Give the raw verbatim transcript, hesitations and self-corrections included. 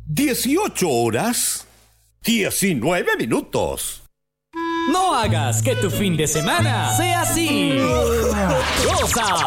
dieciocho horas, diecinueve minutos. No hagas que tu fin de semana sea así. Goza